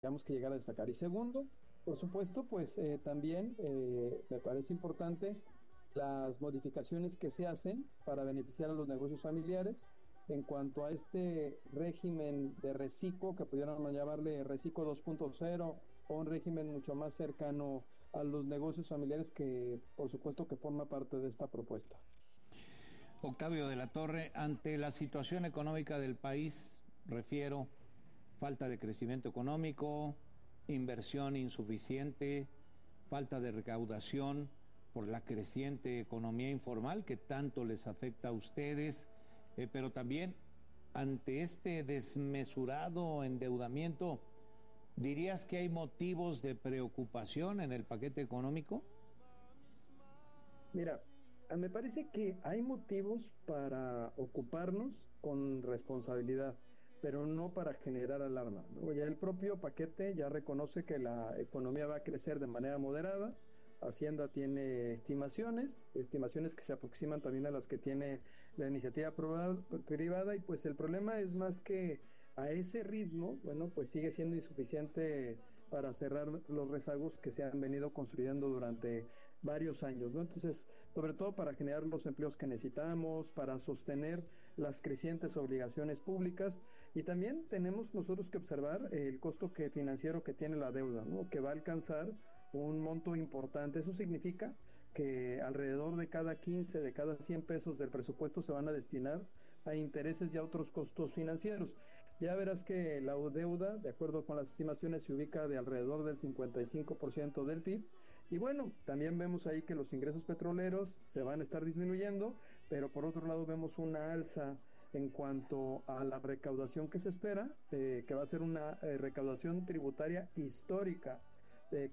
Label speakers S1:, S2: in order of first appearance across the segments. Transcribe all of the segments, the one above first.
S1: tendríamos que llegar a destacar. Y segundo, por supuesto, pues también me parece importante las modificaciones que se hacen para beneficiar a los negocios familiares en cuanto a este régimen de reciclo, que pudiéramos llamarle reciclo 2.0, o un régimen mucho más cercano a los negocios familiares que, por supuesto, que forma parte de esta propuesta.
S2: Octavio de la Torre, ante la situación económica del país, refiero, falta de crecimiento económico, inversión insuficiente, falta de recaudación por la creciente economía informal que tanto les afecta a ustedes, pero también ante este desmesurado endeudamiento, ¿dirías que hay motivos de preocupación en el paquete económico?
S1: Mira, me parece que hay motivos para ocuparnos con responsabilidad, pero no para generar alarma, ¿no? Ya el propio paquete ya reconoce que la economía va a crecer de manera moderada. Hacienda tiene estimaciones que se aproximan también a las que tiene la iniciativa privada, y pues el problema es más que a ese ritmo, bueno, pues sigue siendo insuficiente para cerrar los rezagos que se han venido construyendo durante varios años, ¿no? Entonces, sobre todo para generar los empleos que necesitamos, para sostener las crecientes obligaciones públicas, y también tenemos nosotros que observar el costo financiero que tiene la deuda, ¿no? Que va a alcanzar un monto importante. Eso significa que alrededor de cada 15, de cada 100 pesos del presupuesto se van a destinar a intereses y a otros costos financieros. Ya verás que la deuda, de acuerdo con las estimaciones, se ubica de alrededor del 55% del PIB. Y bueno, también vemos ahí que los ingresos petroleros se van a estar disminuyendo, pero por otro lado vemos una alza en cuanto a la recaudación que se espera, que va a ser una recaudación tributaria histórica de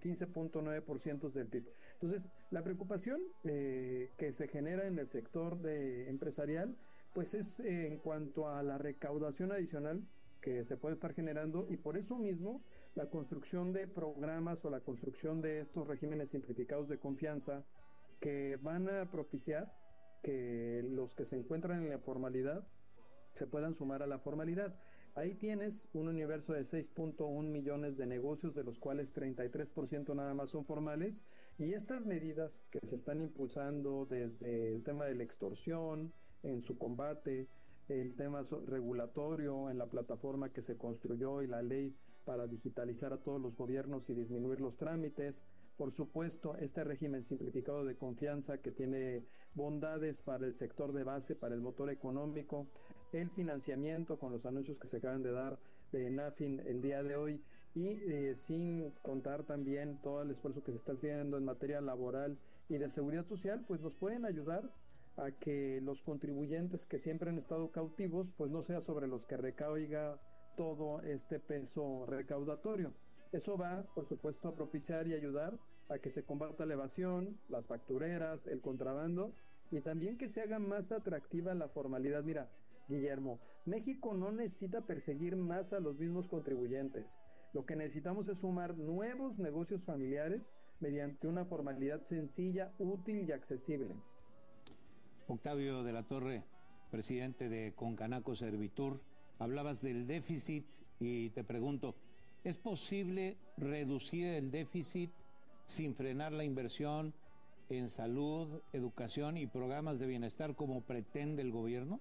S1: 15.9% del PIB. Entonces, la preocupación que se genera en el sector empresarial, pues es en cuanto a la recaudación adicional que se puede estar generando, y por eso mismo la construcción de programas o la construcción de estos regímenes simplificados de confianza que van a propiciar que los que se encuentran en la formalidad se puedan sumar a la formalidad. Ahí tienes un universo de 6.1 millones de negocios, de los cuales 33% nada más son formales, y estas medidas que se están impulsando desde el tema de la extorsión en su combate, el tema regulatorio en la plataforma que se construyó y la ley para digitalizar a todos los gobiernos y disminuir los trámites. Por supuesto, este régimen simplificado de confianza que tiene bondades para el sector de base, para el motor económico, el financiamiento con los anuncios que se acaban de dar de NAFIN el día de hoy, y sin contar también todo el esfuerzo que se está haciendo en materia laboral y de seguridad social, pues nos pueden ayudar a que los contribuyentes que siempre han estado cautivos, pues no sea sobre los que recaiga todo este peso recaudatorio. Eso va, por supuesto, a propiciar y ayudar a que se combata la evasión, las factureras, el contrabando, y también que se haga más atractiva la formalidad. Mira, Guillermo, México no necesita perseguir más a los mismos contribuyentes. Lo que necesitamos es sumar nuevos negocios familiares mediante una formalidad sencilla, útil y accesible.
S2: Octavio de la Torre, presidente de Concanaco Servitur, hablabas del déficit y te pregunto, ¿es posible reducir el déficit sin frenar la inversión en salud, educación y programas de bienestar como pretende el gobierno?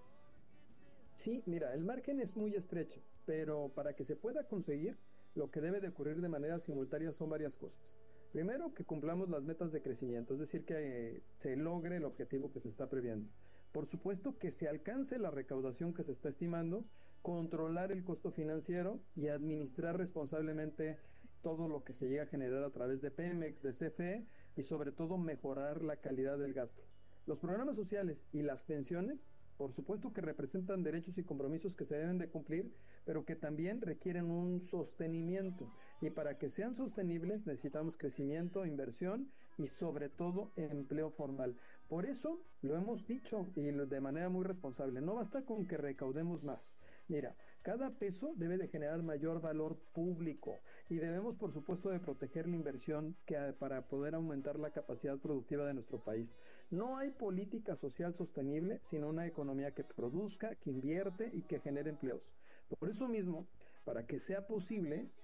S1: Sí, mira, el margen es muy estrecho, pero para que se pueda conseguir, lo que debe de ocurrir de manera simultánea son varias cosas. Primero, que cumplamos las metas de crecimiento, es decir, que se logre el objetivo que se está previendo. Por supuesto, que se alcance la recaudación que se está estimando, controlar el costo financiero y administrar responsablemente todo lo que se llega a generar a través de Pemex, de CFE, y sobre todo mejorar la calidad del gasto. Los programas sociales y las pensiones, por supuesto que representan derechos y compromisos que se deben de cumplir, pero que también requieren un sostenimiento. Y para que sean sostenibles necesitamos crecimiento, inversión y sobre todo empleo formal. Por eso lo hemos dicho, y de manera muy responsable, no basta con que recaudemos más. Mira, cada peso debe de generar mayor valor público, y debemos, por supuesto, de proteger la inversión para poder aumentar la capacidad productiva de nuestro país. No hay política social sostenible sino una economía que produzca, que invierte y que genere empleos. Por eso mismo, para que sea posible,